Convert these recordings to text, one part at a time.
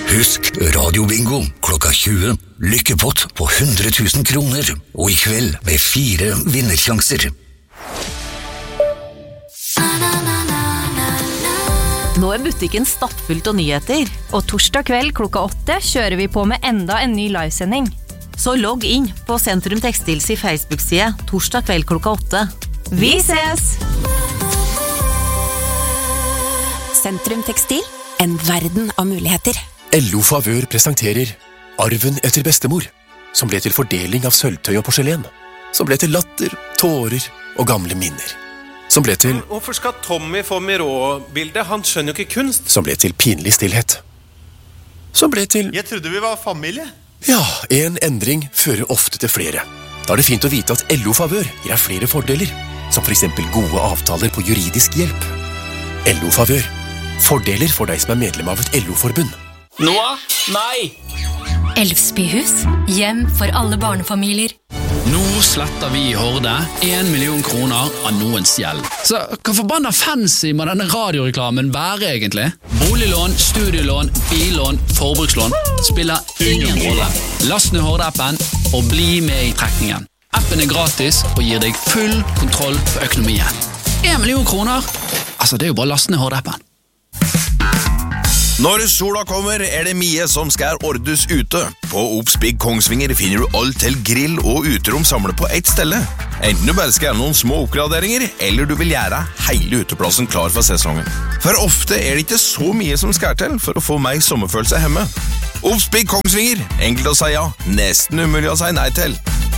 Husk radiobingo klokka 20. Lykkepott på 100 000 kroner. Og i kveld med 4 vinnersjanser. Nå butikken stappfullt av nyheter. Og torsdag kveld klokka 8 kjører vi på med enda en ny livesending. Så logg inn på Sentrum Textils i Facebook-side torsdag kveld klokka 8. Vi ses! Sentrum Tekstil, en verden av muligheter. LO Favør presenterer Arven etter bestemor, som ble til fordeling av sølvtøy og porselen, som ble til latter, tårer og gamle minner, som ble til... Hvorfor skal Tommy få Miró-bildet? Han skjønner jo ikke kunst. Som ble til pinlig stillhet. Som ble til... Jeg trodde vi var familie. Ja, en endring fører ofte til flere. Da er det fint å vite at LO Favør gir deg flere fordeler, som for eksempel gode avtaler på juridisk hjelp. LO Favør. Fordeler for deg som er medlem av et LO-forbund. Noah? Nei! Elfsbyhus, hjem for alle barnefamilier. Nå sletter vi i Horde 1 million kroner av noens gjeld. Så hva forbanna fancy må denne radioreklamen være egentlig? Boliglån, studielån, billån, forbrukslån spiller ingen rolle. Last ned Horde-appen og bli med i trekningen. Appen er gratis og gir deg full kontroll på økonomien. 1 million kroner? Altså, det er jo bare last ned Horde-appen. Når sola kommer, er det mye som skal ordes ute. På Obsbygg Kongsvinger finner du alt til grill og uterom samlet på ett stelle. Enten du bare skal gjøre noen små oppgraderinger, eller du vil gjøre hele uteplassen klar for sesongen. For ofte er det ikke så mye som skal til for å få meg sommerfølelse hjemme. Obsbygg Kongsvinger, enkelt å si ja, nesten umulig å si nei til.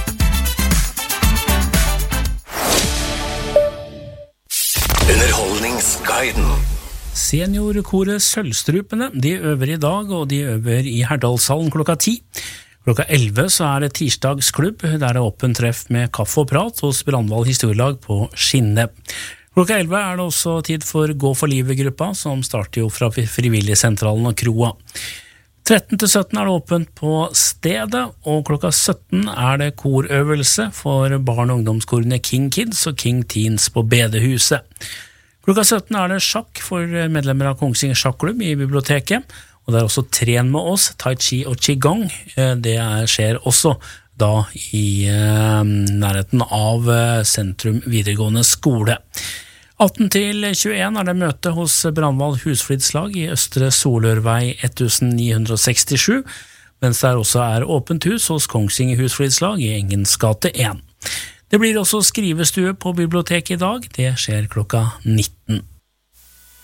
Underholdningsguiden. Seniorkoret Sølvstrupene, de øver i dag, og de øver i Herdalshallen klokka 10. Klokka 11 så er det tirsdagsklubb, der det er åpen treff med kaffe og prat hos Brandval Historielag på Skinne. Klokka 11 er det også tid for Gå for livet-gruppa, som starter jo fra Frivilligsentralen og Kroa. 13 til 17 er det åpent på stedet, og klokka 17 er det korøvelse for barn- og ungdomskorene King Kids og King Teens på Bedehuset. Klokka 17 er det sjakk for medlemmer av Kongsvinger sjakklubb i biblioteket, og det er også tren med oss, tai chi og qigong. Det skjer også da i nærheten av Sentrum videregående skole. 18 til 21 er det møte hos Brandval Husflidslag i Østre Solørvei 1967, mens det også er åpent hus hos Kongsvinger Husflidslag i Engens gate 1. Det blir også skrivestue på biblioteket i dag, det skjer klokka 19.